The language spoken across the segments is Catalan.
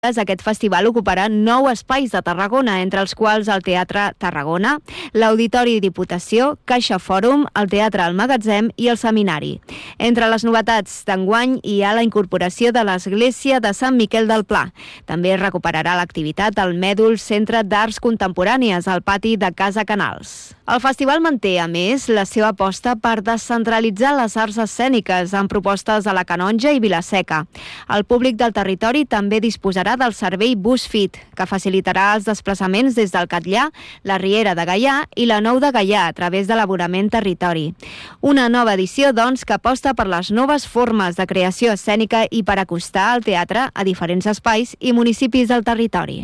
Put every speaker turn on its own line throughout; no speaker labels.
Aquest festival ocuparà 9 espais de Tarragona, entre els quals el Teatre Tarragona, l'Auditori Diputació, Caixa Fòrum, el Teatre El Magatzem i el Seminari. Entre les novetats d'enguany hi ha la incorporació de l'Església de Sant Miquel del Pla. També recuperarà l'activitat al Mèdul Centre d'Arts Contemporànies al pati de Casa Canals. El festival manté, a més, la seva aposta per descentralitzar les arts escèniques amb propostes a la Canonja i Vila-seca. El públic del territori també disposarà del servei BusFit, que facilitarà els desplaçaments des del Catllà, la Riera de Gaià i la Nou de Gaià a través de l'abonament territori. Una nova edició, doncs, que aposta per les noves formes de creació escènica i per acostar el teatre a diferents espais i municipis del territori.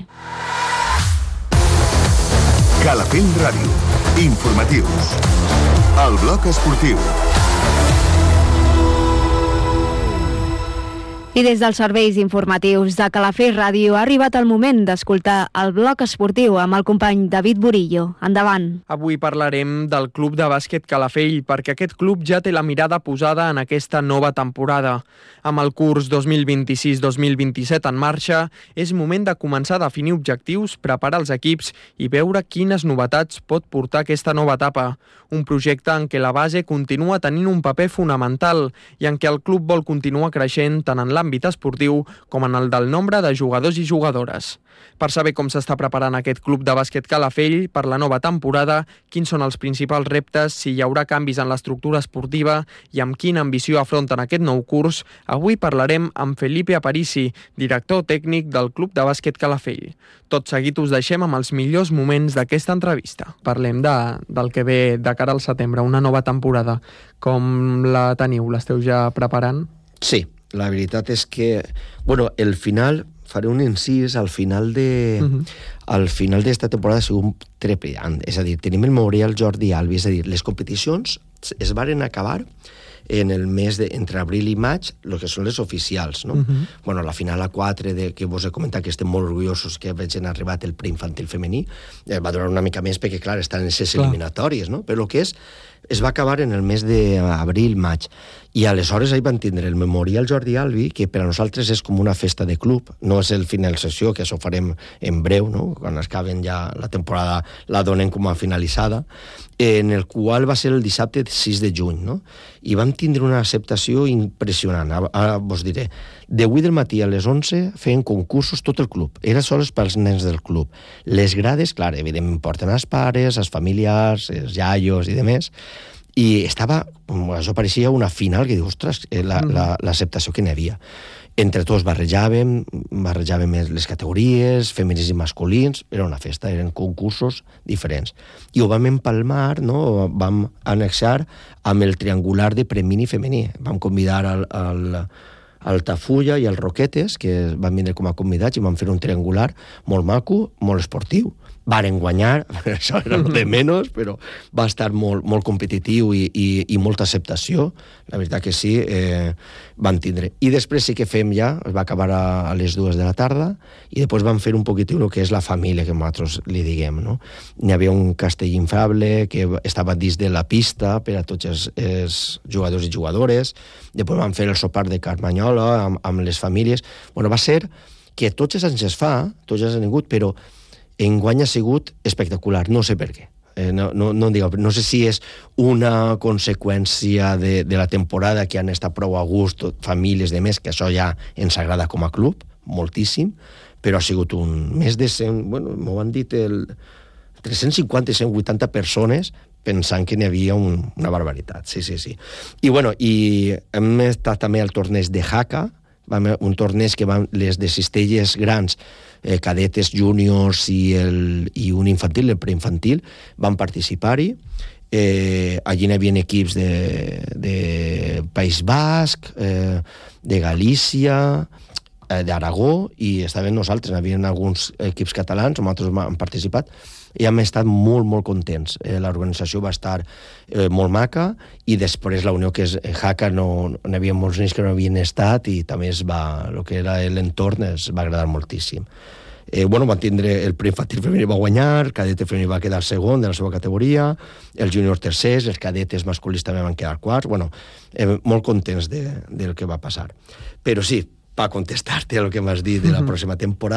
Calafell Ràdio. Informatius. El bloc esportiu.
I des dels serveis informatius de Calafell Ràdio ha arribat el moment d'escoltar el bloc esportiu amb el company David Burillo. Endavant.
Avui parlarem del Club de Bàsquet Calafell, perquè aquest club ja té la mirada posada en aquesta nova temporada. Amb el curs 2026-2027 en marxa, és moment de començar a definir objectius, preparar els equips i veure quines novetats pot portar aquesta nova etapa. Un projecte en què la base continua tenint un paper fonamental i en què el club vol continuar creixent tant en l'àmbit esportiu com en el del nombre de jugadors i jugadores. Per saber com s'està preparant aquest club de bàsquet Calafell per la nova temporada, quins són els principals reptes, si hi haurà canvis en l'estructura esportiva i amb quina ambició afronten aquest nou curs, avui parlarem amb Felipe Aparici, director tècnic del club de bàsquet Calafell. Tot seguit us deixem amb els millors moments d'aquesta entrevista. Parlem del que ve de cara al setembre, una nova temporada. Com la teniu? L'esteu ja preparant?
Sí. La veritat és que, el final, faré un incís, al final d'esta temporada ha sigut trepidant. És a dir, tenim el Memorial Jordi Albi, és a dir, les competicions es varen acabar en el mes entre abril i maig, el que són les oficials, no? La final A4, que vos he comentat que estem molt orgullosos que hagin arribat el preinfantil femení, va durar una mica més perquè, clar, estan en les eliminatòries, no? Però el que es va acabar en el mes d'abril-maig. I aleshores ahir van tindre el Memorial Jordi Albi, que per a nosaltres és com una festa de club, no és el finalització, que això farem en breu, no? Quan acaben ja la temporada la donen com a finalitzada, en el qual va ser el dissabte 6 de juny, no? I vam tindre una acceptació impressionant. Ara vos diré, de 8 del matí a les 11 feien concursos tot el club, era sols pels nens del club. Les grades, clar, evidentment porten els pares, els familiars, els iaios i demés, i això pareixia una final que diu, ostres, l'acceptació que n'hi havia. Entre tots barrejàvem les categories, femenins i masculins, era una festa, eren concursos diferents. I ho vam empalmar, no? Vam annexar amb el triangular de premini femení. Vam convidar al Altafulla i al Roquetes, que van venir com a convidats, i van fer un triangular molt maco, molt esportiu. Varen guanyar, això era el de menys, però va estar molt competitiu i molta acceptació. La veritat que sí, van tindre. I després sí que fem ja, es va acabar a les 2 de la tarda, i després vam fer un poquitiu el que és la família, que nosaltres li diguem, no? N'hi havia un castell inflable que estava dins de la pista per a tots els jugadors i jugadores. Després vam fer el sopar de Carmanyola amb les famílies. Va ser que tots els anys es fa, tots els anys han vingut, però enguany ha sigut espectacular, no sé per què. No sé si és una conseqüència de la temporada que han estat prou a gust, famílies de més, que això ja ens agrada com a club, moltíssim, però ha sigut més de 100, m'ho han dit, 350 i 180 persones pensant que n'hi havia una barbaritat, sí. I hem estat també al torneig de Jaca, un torneig que van les de cistelles grans, cadetes, júniors i un infantil, el preinfantil, van participar-hi. Allí n'hi havia equips de País Basc, de Galícia, d'Aragó, i estaven nosaltres, n'hi havia alguns equips catalans, nosaltres hem participat, i hem estat molt, molt contents. L'organització va estar molt maca, i després la unió que és Jaca, n'hi havia molts nens que no havien estat, i també el que era l'entorn es va agradar moltíssim. Van tindre el preinfantil femení va guanyar, el cadete femení va quedar segon de la seva categoria, el júnior tercers, els cadetes masculins també van quedar quarts, molt contents del que va passar. Però sí, contestar-te el que m'has dit de la pròxima temporada.